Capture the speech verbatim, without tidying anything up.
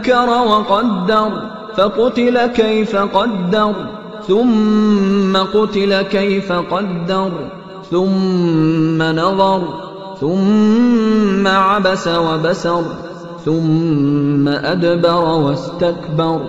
فكر وقدر فقتل كيف قدر ثم قتل كيف قدر ثم نظر ثم عبس وبسر ثم أدبر واستكبر